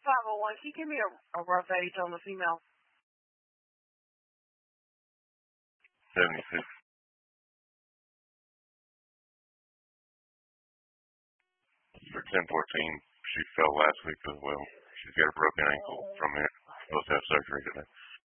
501. Can you give me a rough age on the female? 76. For 1014, she fell last week as well. She's got a broken ankle from it. Supposed to have surgery today.